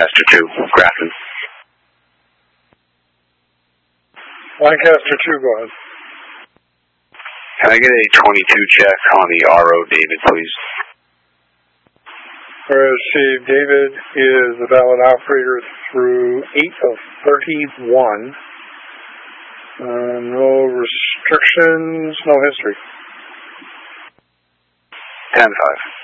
Lancaster 2, Grafton. Lancaster 2, go ahead. Can I get a 22 check on the RO David, please? Received. David is a valid operator through 8 of 31. No restrictions, no history. 10-5.